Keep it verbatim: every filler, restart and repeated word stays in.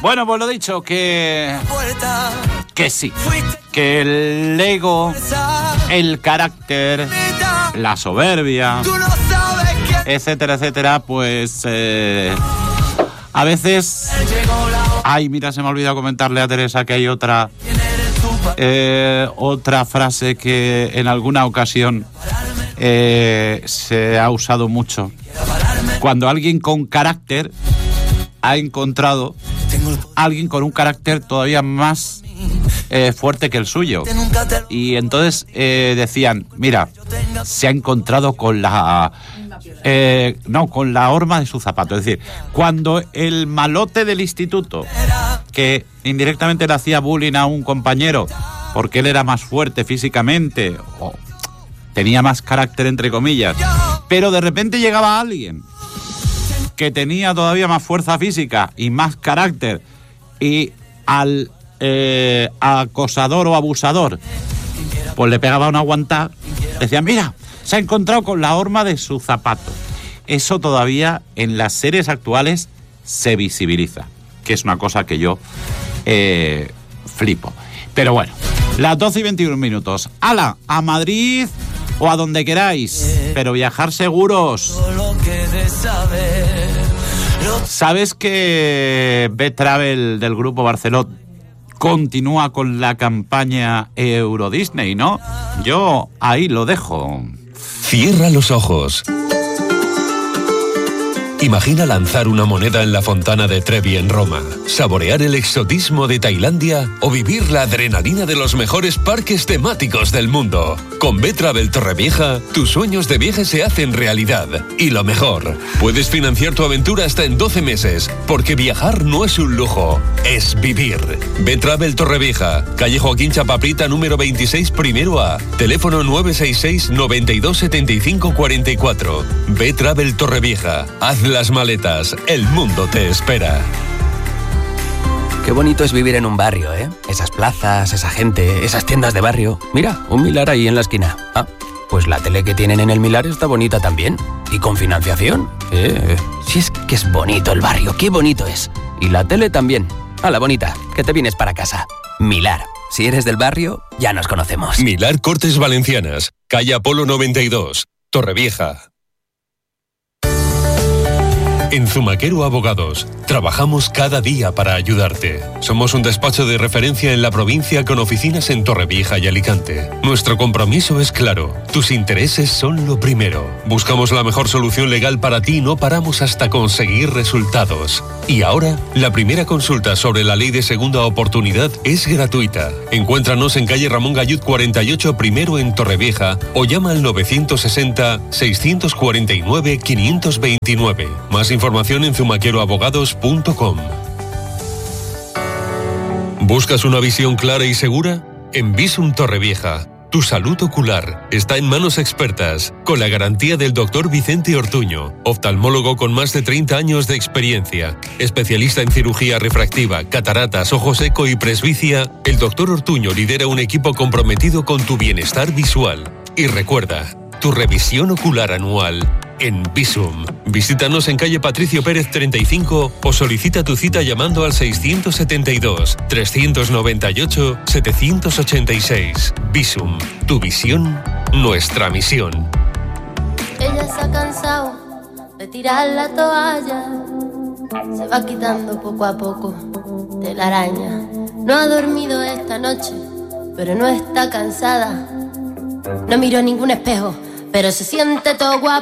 Bueno, pues lo dicho, que... Que sí, que el ego, el carácter, la soberbia, etcétera, etcétera, pues... Eh, a veces... Ay, mira, se me ha olvidado comentarle a Teresa que hay otra... Eh, otra frase que en alguna ocasión eh, se ha usado mucho. Cuando alguien con carácter ha encontrado a alguien con un carácter todavía más eh, fuerte que el suyo. Y entonces eh, decían, mira, se ha encontrado con la... Eh, no, con la horma de su zapato. Es decir, cuando el malote del instituto, que indirectamente le hacía bullying a un compañero porque él era más fuerte físicamente o tenía más carácter, entre comillas, pero de repente llegaba alguien que tenía todavía más fuerza física y más carácter, y al eh, acosador o abusador pues le pegaba una aguantada, decían, mira, se ha encontrado con la horma de su zapato. Eso todavía en las series actuales se visibiliza, que es una cosa que yo eh, flipo. Pero bueno, las doce y veintiún minutos. ¡Hala! A Madrid o a donde queráis, pero viajar seguros. ¿Sabes que B-Travel del Grupo Barceló continúa con la campaña Euro Disney, no? Yo ahí lo dejo. Cierra los ojos. Imagina lanzar una moneda en la fontana de Trevi en Roma, saborear el exotismo de Tailandia o vivir la adrenalina de los mejores parques temáticos del mundo. Con B-Travel Torrevieja, tus sueños de viaje se hacen realidad. Y lo mejor, puedes financiar tu aventura hasta en doce meses, porque viajar no es un lujo, es vivir. B-Travel Torrevieja, calle Joaquín Chapaprita número veintiséis, primero A, teléfono nueve seis seis, noventa y dos, setenta y cinco, cuarenta y cuatro. B-Travel Torrevieja, haz las maletas, el mundo te espera. Qué bonito es vivir en un barrio, ¿eh? Esas plazas, esa gente, esas tiendas de barrio. Mira, un Milar ahí en la esquina. Ah, pues la tele que tienen en el Milar está bonita también. Y con financiación. Eh, si es que es bonito el barrio, qué bonito es. Y la tele también. Hala, bonita, que te vienes para casa. Milar. Si eres del barrio, ya nos conocemos. Milar Cortes Valencianas, calle Apolo noventa y dos, Torrevieja. En Zumaquero Abogados, trabajamos cada día para ayudarte. Somos un despacho de referencia en la provincia con oficinas en Torrevieja y Alicante. Nuestro compromiso es claro, tus intereses son lo primero. Buscamos la mejor solución legal para ti y no paramos hasta conseguir resultados. Y ahora, la primera consulta sobre la ley de segunda oportunidad es gratuita. Encuéntranos en calle Ramón Gallud cuarenta y ocho, primero en Torrevieja, o llama al novecientos sesenta, seiscientos cuarenta y nueve, quinientos veintinueve. Más información en zumaquero abogados punto com. ¿Buscas una visión clara y segura? En Visum Torrevieja, tu salud ocular está en manos expertas, con la garantía del doctor Vicente Ortuño, oftalmólogo con más de treinta años de experiencia, especialista en cirugía refractiva, cataratas, ojo seco y presbicia. El doctor Ortuño lidera un equipo comprometido con tu bienestar visual. Y recuerda, tu revisión ocular anual en Visum. Visítanos en calle Patricio Pérez treinta y cinco o solicita tu cita llamando al seiscientos setenta y dos, trescientos noventa y ocho, setecientos ochenta y seis. Visum, tu visión, nuestra misión. Ella se ha cansado de tirar la toalla, se va quitando poco a poco de la araña. No ha dormido esta noche, pero no está cansada. No miró ningún espejo, pero se siente todo guapa.